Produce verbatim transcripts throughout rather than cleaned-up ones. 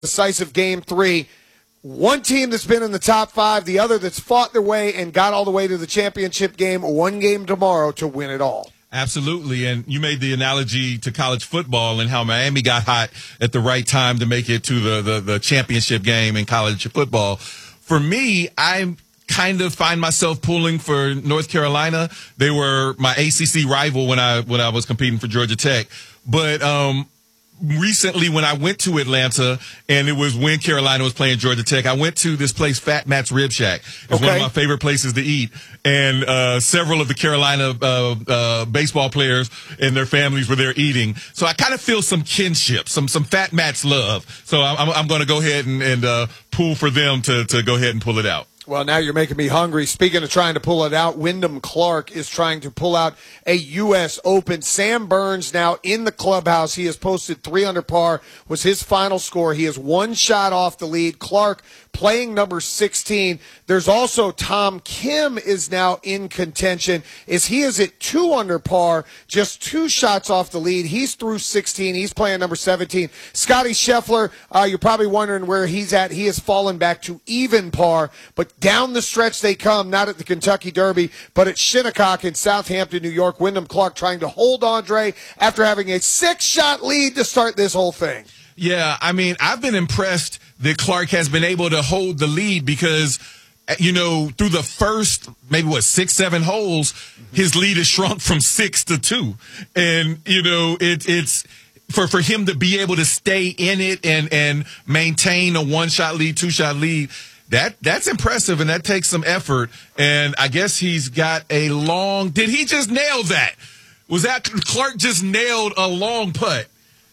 decisive game three. One team that's been in the top five, the other that's fought their way and got all the way to the championship game, one game tomorrow to win it all. Absolutely, and you made the analogy to college football and how Miami got hot at the right time to make it to the, the, the championship game in college football. For me, I kind of find myself pulling for North Carolina. They were my A C C rival when I when I was competing for Georgia Tech. But um recently when I went to Atlanta, and it was when Carolina was playing Georgia Tech, I went to this place, Fat Matt's Rib Shack. It's okay. One of my favorite places to eat. And uh several of the Carolina uh, uh baseball players and their families were there eating. So I kind of feel some kinship, some some Fat Matt's love. So I'm, I'm going to go ahead and, and uh pull for them to, to go ahead and pull it out. Well, now you're making me hungry. Speaking of trying to pull it out, Wyndham Clark is trying to pull out a U S Open. Sam Burns now in the clubhouse. He has posted three under par, was his final score. He is one shot off the lead. Clark playing number sixteen. There's also Tom Kim is now in contention, as he is at two under par, just two shots off the lead. He's through sixteen. He's playing number seventeen. Scotty Scheffler, uh, you're probably wondering where he's at. He has fallen back to even par, but down the stretch they come, not at the Kentucky Derby, but at Shinnecock in Southampton, New York. Wyndham Clark trying to hold Andre after having a six-shot lead to start this whole thing. Yeah, I mean, I've been impressed that Clark has been able to hold the lead because, you know, through the first, maybe what, six, seven holes, his lead has shrunk from six to two. And, you know, it, it's for, for him to be able to stay in it and, and maintain a one-shot lead, two-shot lead, That that's impressive, and that takes some effort. And I guess he's got a long. Did he just nail that? Was that Clark just nailed a long putt?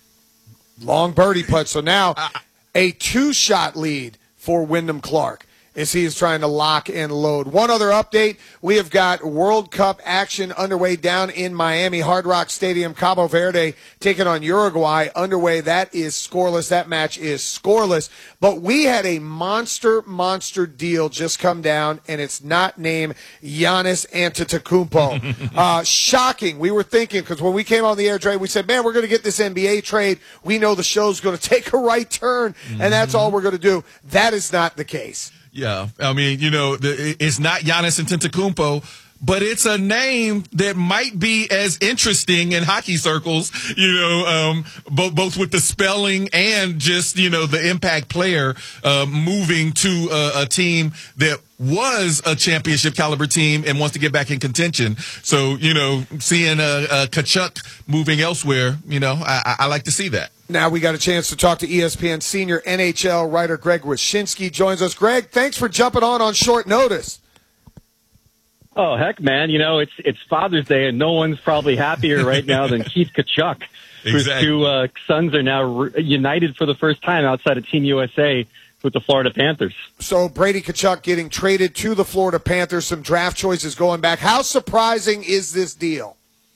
Long birdie putt. So now a two-shot lead for Wyndham Clark as he is trying to lock and load. One other update, we have got World Cup action underway down in Miami, Hard Rock Stadium. Cabo Verde taking on Uruguay underway. That is scoreless. That match is scoreless. But we had a monster, monster deal just come down, and it's not named Giannis Antetokounmpo. uh, shocking. We were thinking, because when we came on the air, Dre, we said, man, we're going to get this N B A trade. We know the show's going to take a right turn, and that's all we're going to do. That is not the case. Yeah, I mean, you know, the, it's not Giannis Antetokounmpo, but it's a name that might be as interesting in hockey circles, you know, um, both, both with the spelling and just, you know, the impact player uh, moving to a, a team that was a championship caliber team and wants to get back in contention. So, you know, seeing a, a Tkachuk moving elsewhere, you know, I, I like to see that. Now we got a chance to talk to E S P N senior N H L writer Greg Wyshynski joins us. Greg, thanks for jumping on on short notice. Oh, heck, man. You know, it's it's Father's Day, and no one's probably happier right now than Keith Tkachuk, exactly. whose two uh, sons are now re- united for the first time outside of Team U S A with the Florida Panthers. So Brady Tkachuk getting traded to the Florida Panthers, some draft choices going back. How surprising is this deal?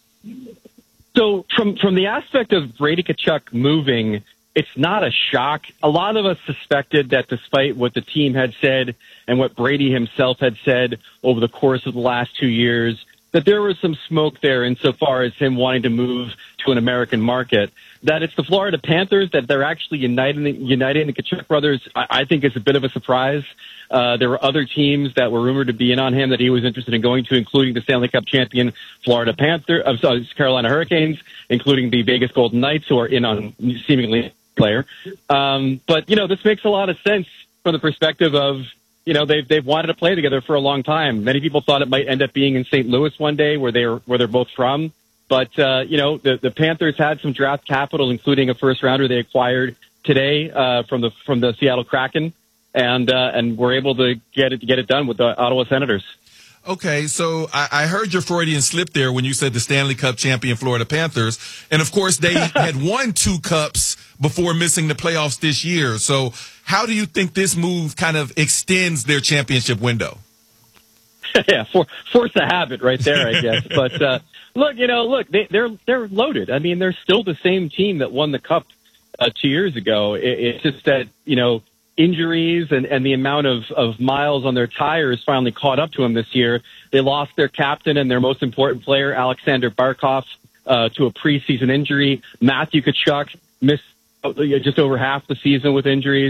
So from from the aspect of Brady Tkachuk moving, it's not a shock. A lot of us suspected that despite what the team had said and what Brady himself had said over the course of the last two years, that there was some smoke there insofar as him wanting to move to an American market. That it's the Florida Panthers, that they're actually uniting, uniting the Tkachuk brothers, I, I think is a bit of a surprise. Uh, there were other teams that were rumored to be in on him that he was interested in going to, including the Stanley Cup champion Florida Panther, uh, sorry, Carolina Hurricanes, including the Vegas Golden Knights, who are in on seemingly player. Um, but, you know, this makes a lot of sense from the perspective of, you know, they've, they've wanted to play together for a long time. Many people thought it might end up being in Saint Louis one day where they're, where they're both from. But, uh, you know, the, the Panthers had some draft capital, including a first rounder they acquired today, uh, from the, from the Seattle Kraken. And, uh, and were able to get it, get it done with the Ottawa Senators. Okay, so I, I heard your Freudian slip there when you said the Stanley Cup champion Florida Panthers. And, of course, they had won two cups before missing the playoffs this year. So how do you think this move kind of extends their championship window? yeah, for, force a habit right there, I guess. But, uh, look, you know, look, they, they're they're loaded. I mean, they're still the same team that won the Cup uh, two years ago. It, it's just that, you know, injuries and, and the amount of, of miles on their tires finally caught up to them this year. They lost their captain and their most important player, Alexander Barkov, uh, to a preseason injury. Matthew Tkachuk missed just over half the season with injuries.